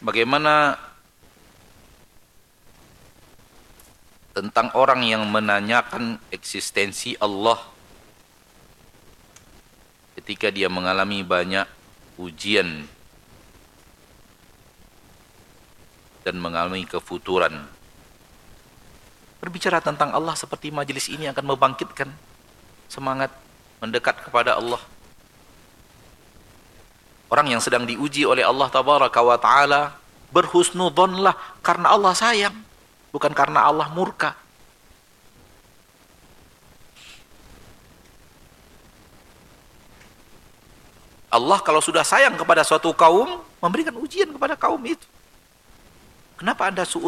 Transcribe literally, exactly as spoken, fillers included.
Bagaimana tentang orang yang menanyakan eksistensi Allah ketika dia mengalami banyak ujian dan mengalami kefuturan? Berbicara tentang Allah seperti majelis ini akan membangkitkan semangat mendekat kepada Allah. Orang yang sedang diuji oleh Allah Tabaraka wa Ta'ala berhusnudzonlah karena Allah sayang, bukan karena Allah murka. Allah kalau sudah sayang kepada suatu kaum, memberikan ujian kepada kaum itu. Kenapa Anda su'ud